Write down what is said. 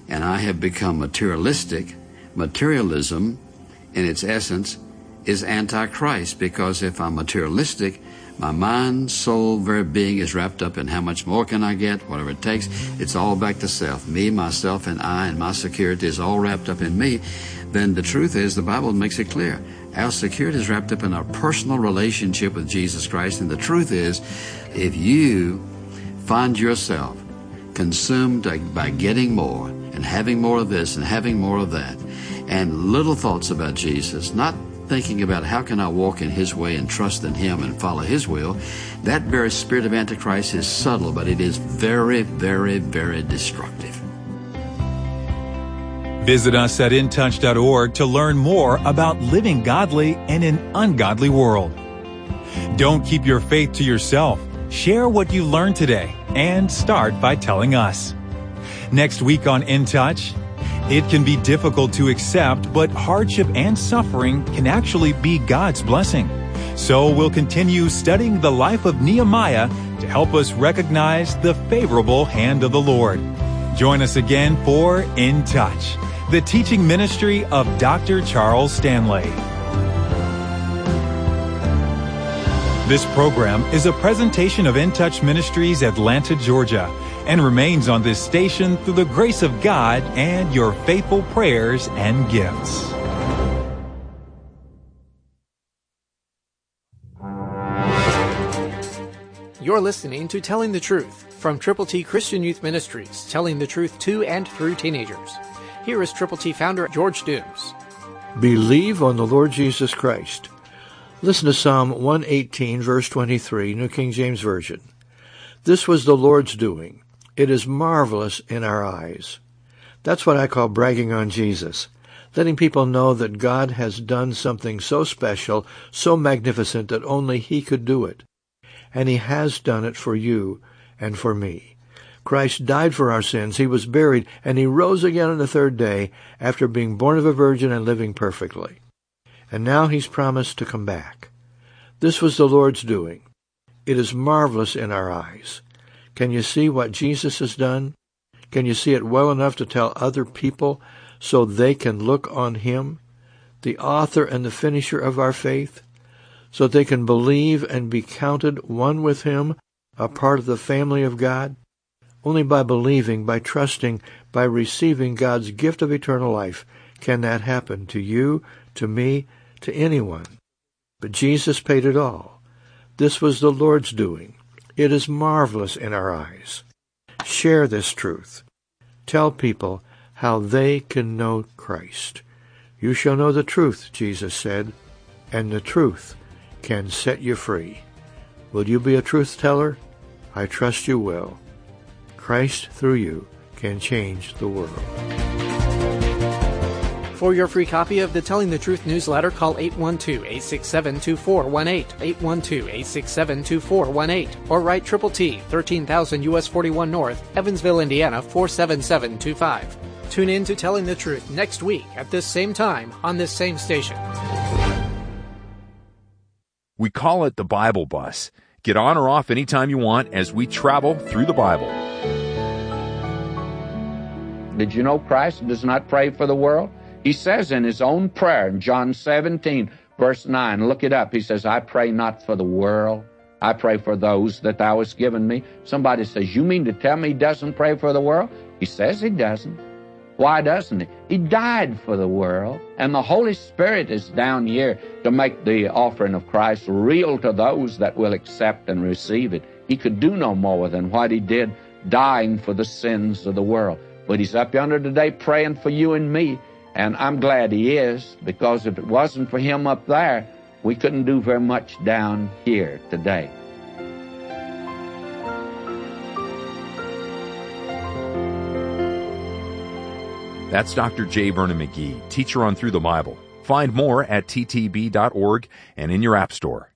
and I have become materialistic, materialism, in its essence, is antichrist, because if I'm materialistic, my mind, soul, very being is wrapped up in how much more can I get, whatever it takes. It's all back to self. Me, myself, and I, and my security is all wrapped up in me. Then the truth is, the Bible makes it clear. Our security is wrapped up in our personal relationship with Jesus Christ. And the truth is, if you find yourself consumed by getting more and having more of this and having more of that, and little thoughts about Jesus, not thinking about how can I walk in His way and trust in Him and follow His will, that very spirit of Antichrist is subtle, but it is very, very, very destructive. Visit us at intouch.org to learn more about living godly in an ungodly world. Don't keep your faith to yourself. Share what you learned today and start by telling us. Next week on In Touch, it can be difficult to accept, but hardship and suffering can actually be God's blessing. So we'll continue studying the life of Nehemiah to help us recognize the favorable hand of the Lord. Join us again for In Touch, the teaching ministry of Dr. Charles Stanley. This program is a presentation of In Touch Ministries, Atlanta, Georgia, and remains on this station through the grace of God and your faithful prayers and gifts. You're listening to Telling the Truth from Triple T Christian Youth Ministries, telling the truth to and through teenagers. Here is Triple T founder George Dooms. Believe on the Lord Jesus Christ. Listen to Psalm 118, verse 23, New King James Version. This was the Lord's doing. It is marvelous in our eyes. That's what I call bragging on Jesus, letting people know that God has done something so special, so magnificent that only He could do it. And He has done it for you and for me. Christ died for our sins. He was buried, and He rose again on the third day after being born of a virgin and living perfectly. And now He's promised to come back. This was the Lord's doing. It is marvelous in our eyes. Can you see what Jesus has done? Can you see it well enough to tell other people so they can look on Him, the author and the finisher of our faith, so they can believe and be counted one with Him, a part of the family of God? Only by believing, by trusting, by receiving God's gift of eternal life can that happen to you, to me, to anyone. But Jesus paid it all. This was the Lord's doing. It is marvelous in our eyes. Share this truth. Tell people how they can know Christ. You shall know the truth, Jesus said, and the truth can set you free. Will you be a truth teller? I trust you will. Christ through you can change the world. For your free copy of the Telling the Truth newsletter, call 812-867-2418, 812-867-2418, or write Triple T, 13,000 U.S. 41 North, Evansville, Indiana, 47725. Tune in to Telling the Truth next week at this same time on this same station. We call it the Bible Bus. Get on or off anytime you want as we travel through the Bible. Did you know Christ does not pray for the world? He says in His own prayer in John 17, verse 9, look it up. He says, I pray not for the world. I pray for those that Thou hast given me. Somebody says, you mean to tell me He doesn't pray for the world? He says He doesn't. Why doesn't He? He died for the world, and the Holy Spirit is down here to make the offering of Christ real to those that will accept and receive it. He could do no more than what He did, dying for the sins of the world. But He's up yonder today praying for you and me, and I'm glad He is, because if it wasn't for Him up there, we couldn't do very much down here today. That's Dr. J. Vernon McGee, teacher on Through the Bible. Find more at ttb.org and in your app store.